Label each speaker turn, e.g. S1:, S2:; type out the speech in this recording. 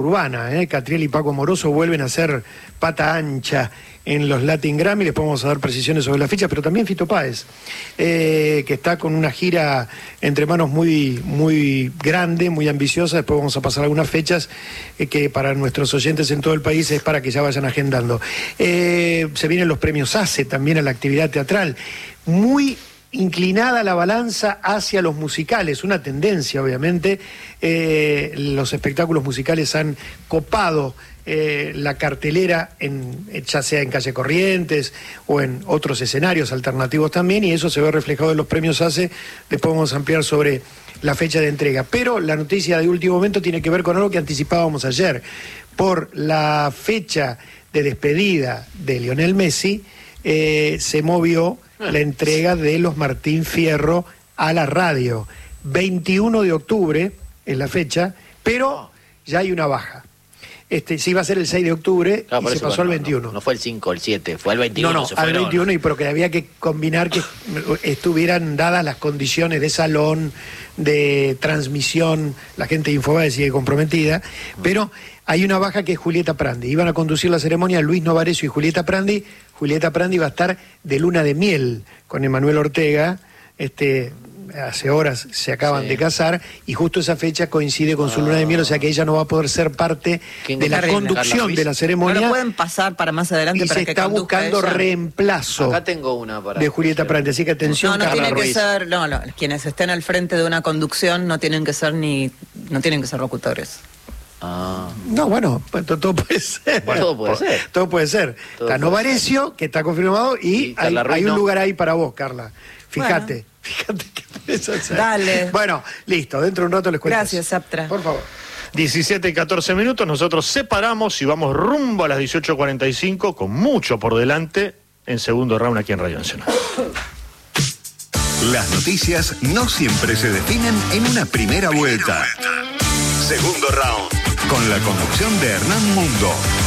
S1: urbana, Catriel y Paco Amoroso vuelven a ser pata ancha en los Latin Grammy. Les podemos dar precisiones sobre la fecha, pero también Fito Páez, que está con una gira entre manos muy grande, muy ambiciosa. Después vamos a pasar algunas fechas que para nuestros oyentes en todo el país es para que ya vayan agendando. Se vienen los premios ACE también a la actividad teatral. Muy inclinada la balanza hacia los musicales, una tendencia obviamente. Los espectáculos musicales han copado la cartelera, ya sea en Calle Corrientes o en otros escenarios alternativos también, y eso se ve reflejado en los premios ACE. Después vamos a ampliar sobre la fecha de entrega, pero la noticia de último momento tiene que ver con algo que anticipábamos ayer. Por la fecha de despedida de Lionel Messi, se movió la entrega de los Martín Fierro a la radio. 21 de octubre es la fecha, pero ya hay una baja. Se iba a ser el 6 de octubre y se pasó al 21.
S2: No fue el 5 o el 7, fue al 21.
S1: No, al 21, y porque había que combinar que estuvieran dadas las condiciones de salón, de transmisión. La gente de Infobae sigue comprometida, pero hay una baja que es Julieta Prandi. Iban a conducir la ceremonia Luis Novarecio y Julieta Prandi. Julieta Prandi va a estar de luna de miel con Emanuel Ortega. Hace horas se acaban de casar y justo esa fecha coincide con su luna de miel, o sea que ella no va a poder ser parte de la conducción de la ceremonia.
S3: No lo pueden pasar para más adelante,
S1: y
S3: para
S1: se
S3: que
S1: está buscando
S3: ella
S1: reemplazo.
S2: Acá tengo una para
S1: de Julieta Prandi, así que atención,
S3: no
S1: Carla
S3: tiene que
S1: Ruiz.
S3: ser, quienes estén al frente de una conducción no tienen que ser locutores.
S1: No, bueno, todo puede ser.
S2: Bueno, todo puede ser.
S1: Todo puede ser. Está Novarecio, que está confirmado, y hay un lugar ahí para vos, Carla. Fíjate qué puedes hacer.
S3: Dale.
S1: Bueno, listo, dentro de un rato les cuento.
S3: Gracias, Aptra.
S1: Por favor.
S4: 17 y 14 minutos, nosotros separamos y vamos rumbo a las 18:45 con mucho por delante en segundo round aquí en Radio Nacional.
S5: Las noticias no siempre se definen en una primera vuelta. Segundo round, con la conducción de Hernán Mundo.